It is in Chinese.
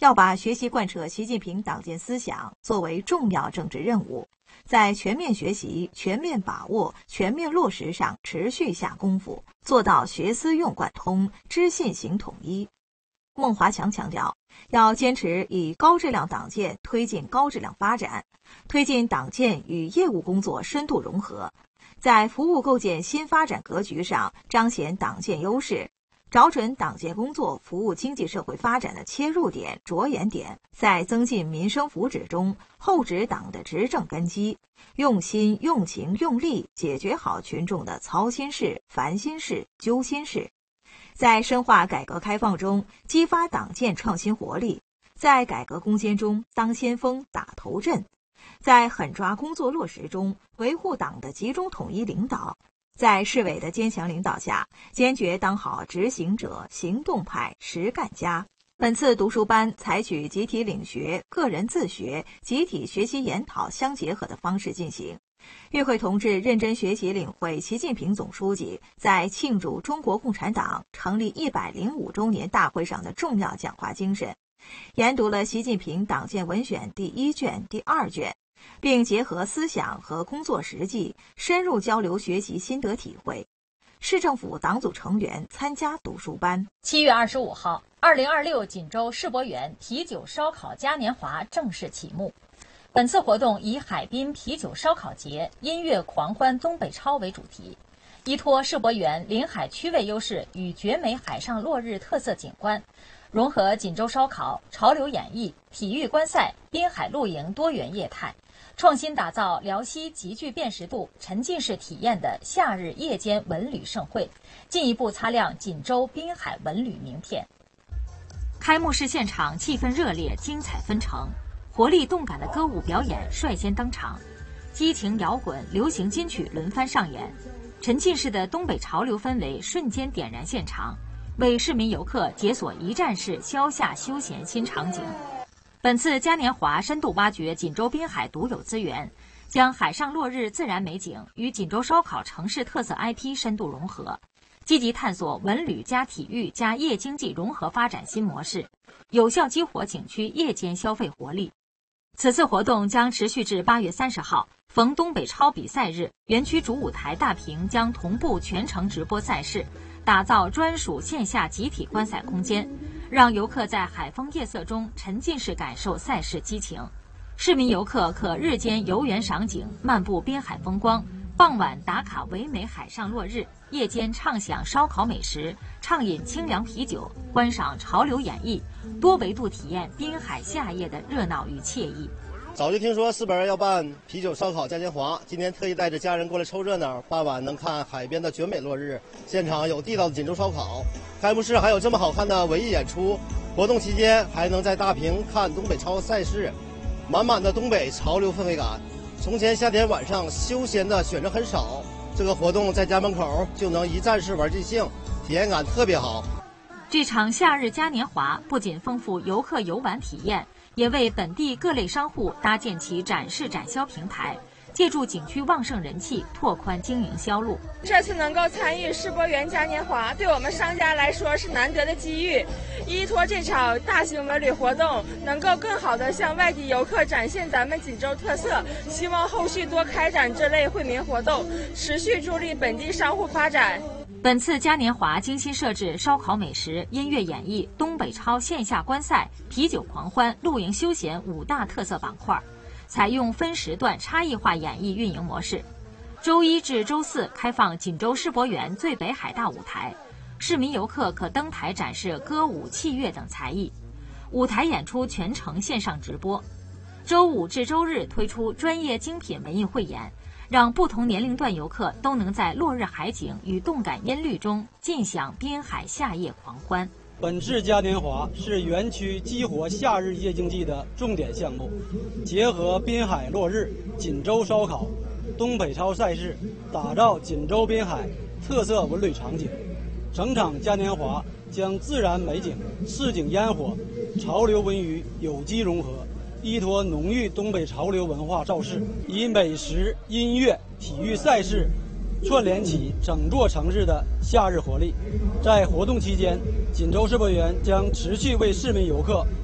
要把学习贯彻习近平党建思想作为重要政治任务，在全面学习、全面把握、全面落实上持续下功夫，做到学思用贯通、知信行统一。孟华强强调，要坚持以高质量党建推进高质量发展，推进党建与业务工作深度融合，在服务构建新发展格局上彰显党建优势，找准党建工作服务经济社会发展的切入点、着眼点，在增进民生福祉中厚植党的执政根基，用心、用情、用力解决好群众的操心事、烦心事、揪心事。在深化改革开放中激发党建创新活力，在改革攻坚中当先锋、打头阵，在狠抓工作落实中维护党的集中统一领导，在市委的坚强领导下，坚决当好执行者、行动派、实干家。本次读书班采取集体领学、个人自学、集体学习研讨相结合的方式进行。与会同志认真学习领会习近平总书记在庆祝中国共产党成立105周年大会上的重要讲话精神，研读了习近平党建文选第1卷、第2卷，并结合思想和工作实际，深入交流学习心得体会。市政府党组成员参加读书班。 7月25号，2026锦州世博园啤酒烧烤嘉年华正式启幕。本次活动以海滨啤酒烧烤节、音乐狂欢东北超为主题，依托世博园临海区位优势与绝美海上落日特色景观，融合锦州烧烤、潮流演艺、体育观赛、滨海露营多元业态，创新打造辽西极具辨识度、沉浸式体验的夏日夜间文旅盛会，进一步擦亮锦州滨海文旅名片。开幕式现场气氛热烈，精彩纷呈。活力动感的歌舞表演率先登场，激情摇滚、流行金曲轮番上演，沉浸式的东北潮流氛围瞬间点燃现场，为市民游客解锁一站式消夏休闲新场景。本次嘉年华深度挖掘锦州滨海独有资源，将海上落日自然美景与锦州烧烤城市特色 IP 深度融合，积极探索文旅加体育加夜经济融合发展新模式，有效激活景区夜间消费活力。此次活动将持续至8月30号，逢东北超比赛日，园区主舞台大屏将同步全程直播赛事，打造专属线下集体观赛空间，让游客在海风夜色中沉浸式感受赛事激情。市民游客可日间游园赏景，漫步滨海风光，傍晚打卡唯美海上落日，夜间畅享烧烤美食，畅饮清凉啤酒，观赏潮流演艺，多维度体验滨海夏夜的热闹与惬意。 早就听说世博要办啤酒烧烤嘉年华，今天特意带着家人过来凑热闹，傍晚能看海边的绝美落日，现场有地道的锦州烧烤，开幕式还有这么好看的文艺演出，活动期间还能在大屏看东北超赛事，满满的东北潮流氛围感。从前夏天晚上休闲的选择很少，这个活动在家门口就能一站式玩尽兴，体验感特别好。 这场夏日嘉年华不仅丰富游客游玩体验，也为本地各类商户搭建起展示展销平台，借助景区旺盛人气，拓宽经营销路。 这次能够参与世博园嘉年华，对我们商家来说是难得的机遇。依托这场大型文旅活动，能够更好地向外地游客展现咱们锦州特色。希望后续多开展这类惠民活动，持续助力本地商户发展。 本次嘉年华精心设置烧烤美食、音乐演绎、东北超线下观赛、啤酒狂欢、露营休闲5大特色板块，采用分时段差异化演绎运营模式。周一至周四开放锦州世博园最北海大舞台，市民游客可登台展示歌舞、器乐等才艺，舞台演出全程线上直播。周五至周日推出专业精品文艺汇演，让不同年龄段游客都能在落日海景与动感音律中尽享滨海夏夜狂欢。 本次嘉年华是园区激活夏日夜经济的重点项目，结合滨海落日、锦州烧烤、东北超赛事，打造锦州滨海特色文旅场景。整场嘉年华将自然美景、市井烟火、潮流文娱有机融合，依托浓郁东北潮流文化造势，以美食、音乐、体育赛事串联起整座城市的夏日活力。在活动期间，锦州世博园将持续为市民游客